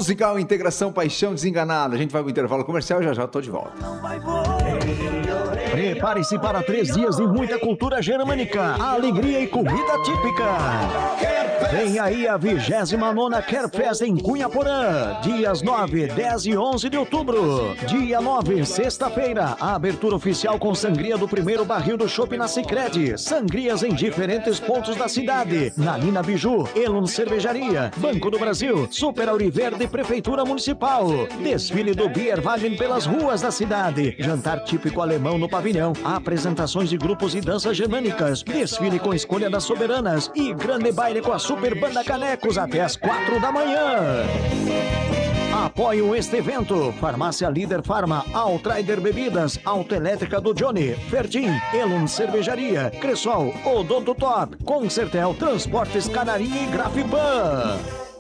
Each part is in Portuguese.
musical, integração, paixão desenganada. A gente vai pro intervalo comercial e já tô de volta. Prepare-se para 3 dias de muita cultura germânica, alegria e comida típica. Vem aí a 29ª Kerfest em Cunhaporã, dias 9, 10 e 11 de outubro. Dia 9, sexta-feira, a abertura oficial com sangria do primeiro barril do Chopp na Sicredi. Sangrias em diferentes pontos da cidade. Na Nina Biju, Elon Cervejaria, Banco do Brasil, Super Auriverde Prefeitura Municipal. Desfile do Bierwagen pelas ruas da cidade. Jantar típico alemão no pavilhão. Apresentações de grupos e danças germânicas. Desfile com escolha das soberanas. E grande baile com a Super Banda Canecos até às 4 da manhã. Apoiam este evento: Farmácia Líder Farma, Altrider Bebidas, Autoelétrica do Johnny, Fertin, Elon Cervejaria, Cressol, Odonto Top, Concertel, Transportes Canarinho e Grafiban.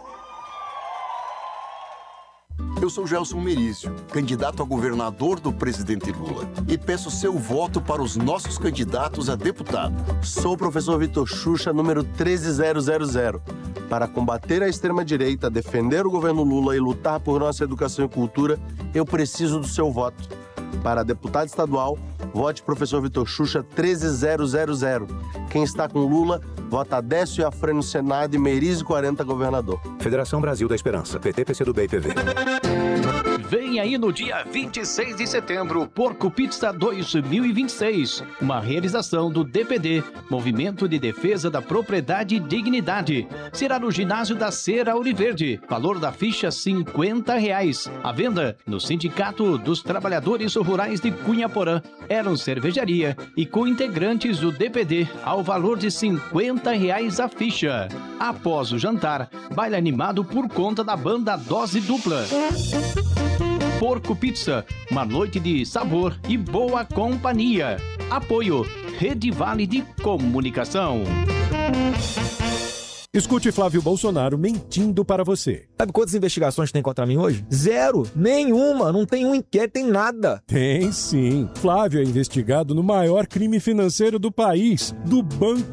Eu sou Gelson Merizio, candidato a governador do presidente Lula, e peço seu voto para os nossos candidatos a deputado. Sou o professor Vitor Xuxa, número 13000. Para combater a extrema-direita, defender o governo Lula e lutar por nossa educação e cultura, eu preciso do seu voto. Para deputado estadual, vote professor Vitor Xuxa 13000. Quem está com Lula, vota Décio Afrê no Senado e Merizio 40 governador. Federação Brasil da Esperança, PT, PCdoB e PV. Vem aí no dia 26 de setembro, Porco Pizza 2026, uma realização do DPD, Movimento de Defesa da Propriedade e Dignidade. Será no ginásio da Cera Auriverde, valor da ficha R$50. A venda no Sindicato dos Trabalhadores Rurais de Cunhaporã, Elon Cervejaria e com integrantes do DPD, ao valor de R$50 a ficha. Após o jantar, baile animado por conta da banda Dose Dupla. Porco Pizza, uma noite de sabor e boa companhia. Apoio Rede Vale de Comunicação. Escute Flávio Bolsonaro mentindo para você. Sabe quantas investigações tem contra mim hoje? 0! Nenhuma! Não tem um inquérito, tem nada! Tem sim. Flávio é investigado no maior crime financeiro do país, do Banco